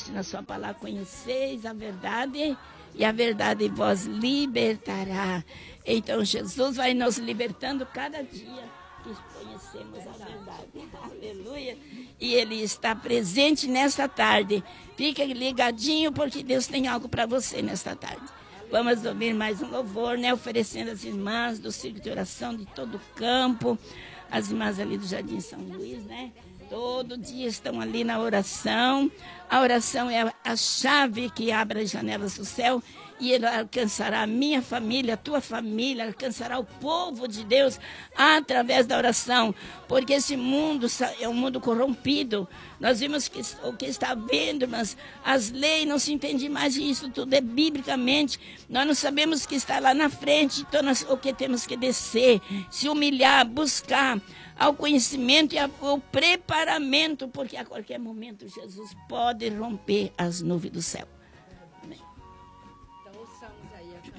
disse na sua palavra, conheceis a verdade e a verdade vos libertará. Então Jesus vai nos libertando cada dia que conhecemos a verdade. Aleluia. E Ele está presente nesta tarde. Fica ligadinho porque Deus tem algo para você nesta tarde. Vamos ouvir mais um louvor, né? Oferecendo às irmãs do Círculo de Oração de todo o campo, as irmãs ali do Jardim São Luís, né? Todo dia estão ali na oração. A oração é a chave que abre as janelas do céu e ele alcançará a minha família, a tua família, alcançará o povo de Deus através da oração, porque esse mundo é um mundo corrompido. Nós vimos o que está vendo, mas as leis não se entende mais, e isso tudo é biblicamente. Nós não sabemos o que está lá na frente, então o que temos que descer, se humilhar, buscar ao conhecimento e ao preparamento, porque a qualquer momento Jesus pode romper as nuvens do céu.